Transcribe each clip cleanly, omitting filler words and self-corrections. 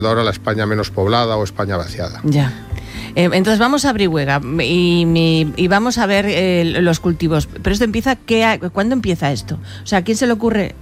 ahora la España menos poblada o España vaciada. Ya. Entonces vamos a Brihuega y vamos a ver los cultivos. Pero esto empieza, ¿cuándo empieza esto? O sea, ¿a quién se le ocurre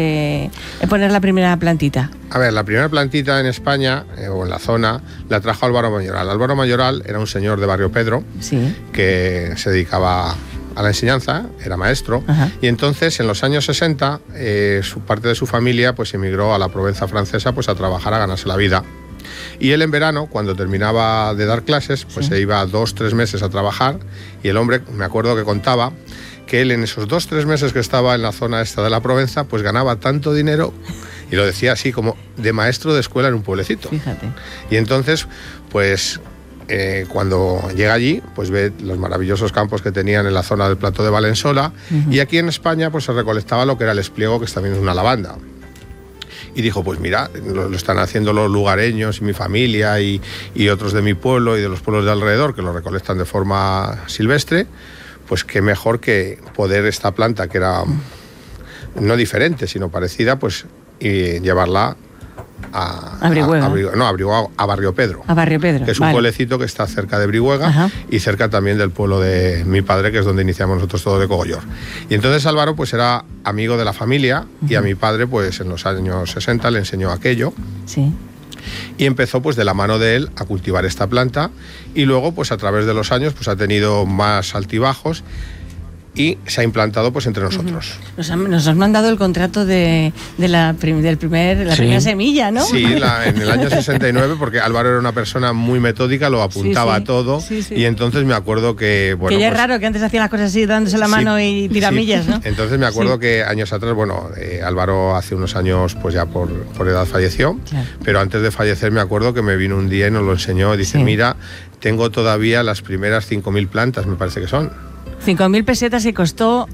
poner la primera plantita? A ver, la primera plantita en España, o en la zona, la trajo Álvaro Mayoral. Álvaro Mayoral era un señor de Barrio Pedro, sí, que se dedicaba a la enseñanza, era maestro. Ajá. Y entonces en los años 60 parte de su familia pues emigró a la Provenza francesa pues a trabajar, a ganarse la vida. Y él en verano, cuando terminaba de dar clases, pues se iba 2-3 meses a trabajar, y el hombre, me acuerdo que contaba que él en esos 2-3 meses que estaba en la zona esta de la Provenza, pues ganaba tanto dinero, y lo decía así, como de maestro de escuela en un pueblecito. Fíjate. Y entonces, pues cuando llega allí, pues ve los maravillosos campos que tenían en la zona del Plato de Valensola, y aquí en España pues se recolectaba lo que era el espliego, que también es una lavanda. Y dijo, pues mira, lo están haciendo los lugareños y mi familia y otros de mi pueblo y de los pueblos de alrededor, que lo recolectan de forma silvestre, pues qué mejor que poder esta planta, que era no diferente, sino parecida, pues y llevarla a Brihuega. A Barrio Pedro. A Barrio Pedro, que es un pueblecito que está cerca de Brihuega. Ajá. Y cerca también del pueblo de mi padre, que es donde iniciamos nosotros todo, de Cogollor. Y entonces Álvaro pues era amigo de la familia, y a mi padre pues en los años 60 le enseñó aquello. Sí. Y empezó pues de la mano de él a cultivar esta planta, y luego pues a través de los años pues ha tenido más altibajos y se ha implantado pues entre nosotros. Nos has mandado el contrato de la primera semilla, ¿no? Sí, en el año 69, porque Álvaro era una persona muy metódica, lo apuntaba todo, y entonces me acuerdo que... Bueno, que ya pues, es raro que antes hacían las cosas así, dándose la mano y tiramillas, ¿no? Entonces me acuerdo que años atrás, Álvaro hace unos años pues ya por edad falleció, claro. Pero antes de fallecer me acuerdo que me vino un día y nos lo enseñó, dice, mira, tengo todavía las primeras 5.000 plantas, me parece que son. 5.000 pesetas que costó,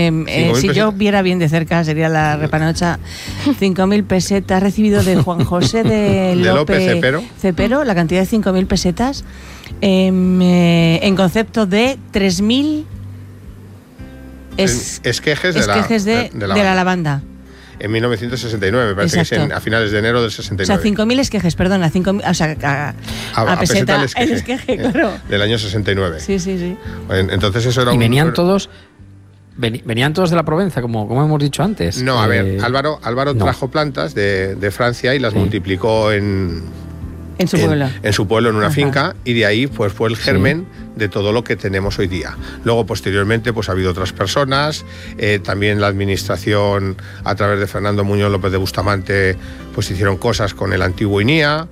si yo viera bien de cerca, sería la repanocha. 5.000 pesetas, recibido de Juan José de López Cepero, la cantidad de 5.000 pesetas, en concepto de 3.000 esquejes de la lavanda. En 1969, me parece. Exacto. Que es a finales de enero del 69. O sea, 5.000 esquejes, perdona, 5.000, o sea, a peseta el esqueje, claro. Del año 69. Sí. Entonces eso era y venían todos de la Provenza, como hemos dicho antes. No, a ver, Álvaro trajo plantas de Francia y las multiplicó en su pueblo. En su pueblo, en una finca, y de ahí pues fue el germen de todo lo que tenemos hoy día. Luego, posteriormente, pues ha habido otras personas, también la administración, a través de Fernando Muñoz López de Bustamante, pues hicieron cosas con el antiguo INIA,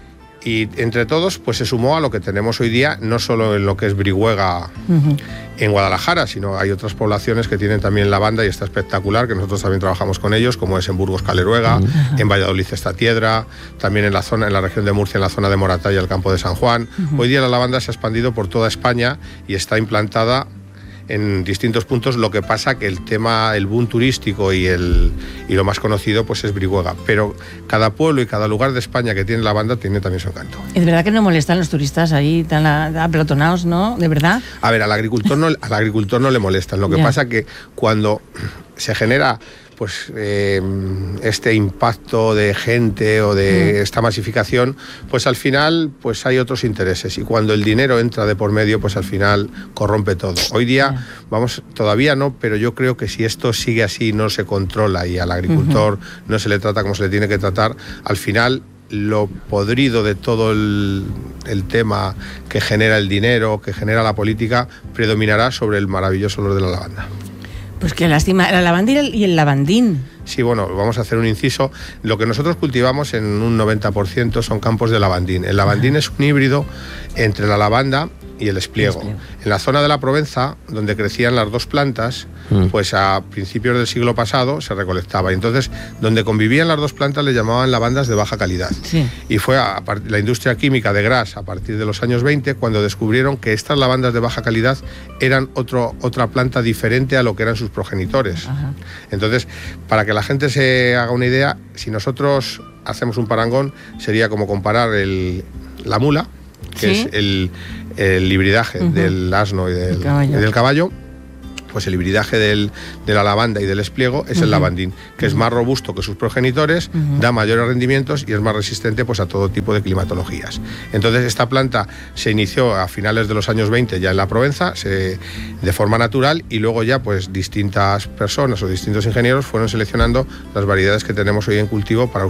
y entre todos pues se sumó a lo que tenemos hoy día, no solo en lo que es Brihuega, en Guadalajara, sino hay otras poblaciones que tienen también lavanda, y está espectacular, que nosotros también trabajamos con ellos, como es en Burgos Caleruega, en Valladolid Estatiedra, también en la región de Murcia, en la zona de Moratalla, el campo de San Juan. Hoy día la lavanda se ha expandido por toda España y está implantada en distintos puntos. Lo que pasa que el boom turístico y lo más conocido pues es Brihuega, pero cada pueblo y cada lugar de España que tiene lavanda tiene también su encanto. Es verdad que no molestan los turistas ahí tan apelotonados, ¿no? ¿De verdad? A ver, al agricultor no le molestan. Lo que pasa que cuando se genera pues este impacto de gente o de esta masificación, pues al final pues hay otros intereses, y cuando el dinero entra de por medio, pues al final corrompe todo. Hoy día, todavía no, pero yo creo que si esto sigue así, no se controla y al agricultor no se le trata como se le tiene que tratar, al final lo podrido de todo el tema que genera el dinero, que genera la política, predominará sobre el maravilloso olor de la lavanda. Pues qué lástima, la lavanda y el lavandín. Sí, bueno, vamos a hacer un inciso. Lo que nosotros cultivamos en un 90% son campos de lavandín. El lavandín es un híbrido entre la lavanda y el espliego. En la zona de la Provenza, donde crecían las dos plantas, pues a principios del siglo pasado se recolectaba. Y entonces, donde convivían las dos plantas le llamaban lavandas de baja calidad. Sí. Y fue la industria química de Gras, a partir de los años 20, cuando descubrieron que estas lavandas de baja calidad eran otra planta diferente a lo que eran sus progenitores. Ajá. Entonces, para que la gente se haga una idea, si nosotros hacemos un parangón, sería como comparar la mula, que es el hibridaje del asno y del caballo, pues el hibridaje de la lavanda y del espliego es el lavandín, que es más robusto que sus progenitores, da mayores rendimientos y es más resistente pues a todo tipo de climatologías. Entonces esta planta se inició a finales de los años 20 ya en la Provenza, de forma natural, y luego ya pues distintas personas o distintos ingenieros fueron seleccionando las variedades que tenemos hoy en cultivo para